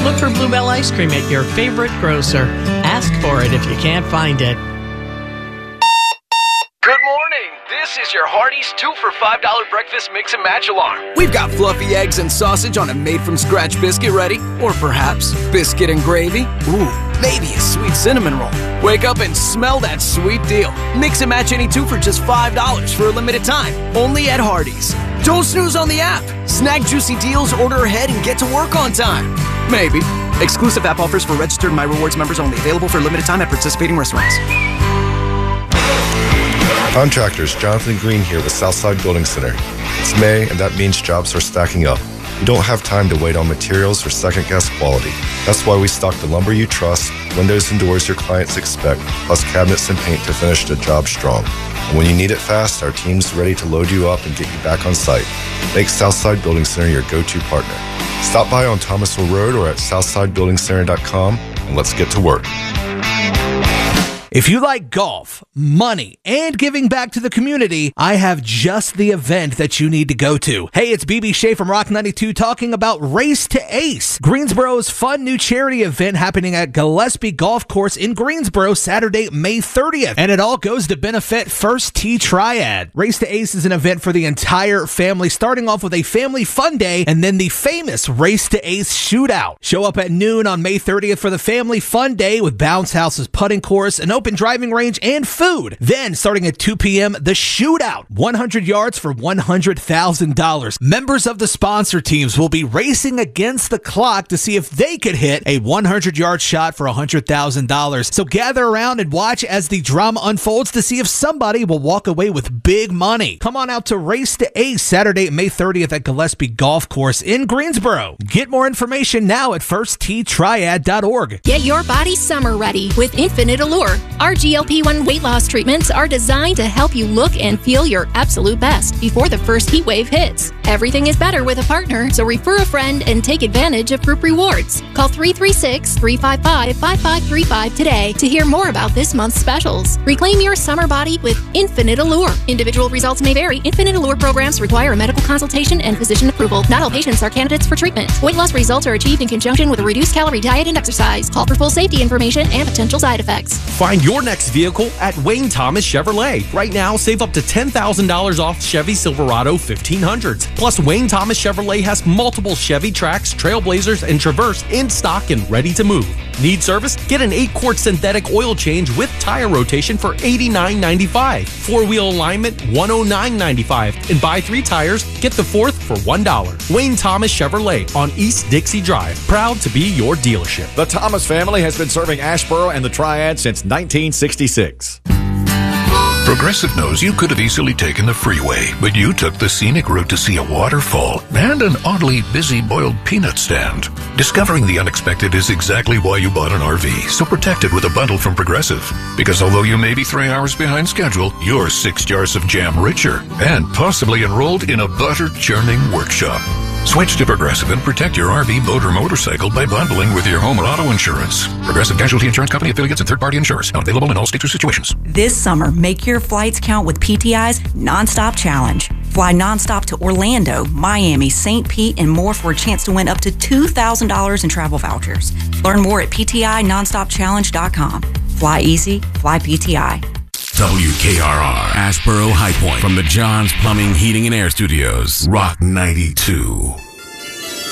Look for Bluebell Ice Cream at your favorite grocer. Ask for it if you can't find it. Good morning. This is your Hardee's 2 for $5 breakfast mix and match alarm. We've got fluffy eggs and sausage on a made-from-scratch biscuit ready. Or perhaps biscuit and gravy. Ooh, maybe a sweet cinnamon roll. Wake up and smell that sweet deal. Mix and match any 2 for just $5 for a limited time. Only at Hardee's. Don't snooze on the app. Snag juicy deals, order ahead, and get to work on time. Maybe. Exclusive app offers for registered My Rewards members only. Available for a limited time at participating restaurants. Contractors, Jonathan Green here with Southside Building Center. It's May, and that means jobs are stacking up. You don't have time to wait on materials or second-guess quality. That's why we stock the lumber you trust, windows and doors your clients expect, plus cabinets and paint to finish the job strong. And when you need it fast, our team's ready to load you up and get you back on site. Make Southside Building Center your go-to partner. Stop by on Thomasville Road or at southsidebuildingcenter.com, and let's get to work. If you like golf, money, and giving back to the community, I have just the event that you need to go to. Hey, it's BB Shea from Rock 92 talking about Race to Ace, Greensboro's fun new charity event happening at Gillespie Golf Course in Greensboro Saturday, May 30th. And it all goes to benefit First Tee Triad. Race to Ace is an event for the entire family, starting off with a family fun day and then the famous Race to Ace shootout. Show up at noon on May 30th for the family fun day with bounce houses, putting course, an open driving range, and food. Then, starting at 2 p.m., the shootout. 100 yards for $100,000. Members of the sponsor teams will be racing against the clock to see if they could hit a 100-yard shot for $100,000. So gather around and watch as the drama unfolds to see if somebody will walk away with big money. Come on out to Race to Ace Saturday, May 30th at Gillespie Golf Course in Greensboro. Get more information now at firstteetriad.org. Get your body summer ready with Infinite Allure. Our GLP-1 weight loss treatments are designed to help you look and feel your absolute best before the first heat wave hits. Everything is better with a partner, so refer a friend and take advantage of group rewards. Call 336-355-5535 today to hear more about this month's specials. Reclaim your summer body with Infinite Allure. Individual results may vary. Infinite Allure programs require a medical consultation and physician approval. Not all patients are candidates for treatment. Weight loss results are achieved in conjunction with a reduced calorie diet and exercise. Call for full safety information and potential side effects. Find your next vehicle at Wayne Thomas Chevrolet. Right now, save up to $10,000 off Chevy Silverado 1500s. Plus, Wayne Thomas Chevrolet has multiple Chevy Trax, Trailblazers, and Traverse in stock and ready to move. Need service? Get an 8-quart synthetic oil change with tire rotation for $89.95. 4-wheel alignment, $109.95. And buy 3 tires, get the 4th for $1. Wayne Thomas Chevrolet on East Dixie Drive. Proud to be your dealership. The Thomas family has been serving Asheboro and the Triad since 1966. Progressive knows you could have easily taken the freeway, but you took the scenic route to see a waterfall and an oddly busy boiled peanut stand. Discovering the unexpected is exactly why you bought an RV, so protect it with a bundle from Progressive. Because although you may be 3 hours behind schedule, you're 6 jars of jam richer and possibly enrolled in a butter-churning workshop. Switch to Progressive and protect your RV, boat, or motorcycle by bundling with your home or auto insurance. Progressive Casualty Insurance Company affiliates and third-party insurers. Not available in all states or situations. This summer, make your flights count with PTI's Nonstop Challenge. Fly nonstop to Orlando, Miami, St. Pete, and more for a chance to win up to $2,000 in travel vouchers. Learn more at PTINonstopChallenge.com. Fly easy, fly PTI. WKRR, Asheboro High Point, from the John's Plumbing, Heating, and Air Studios, Rock 92.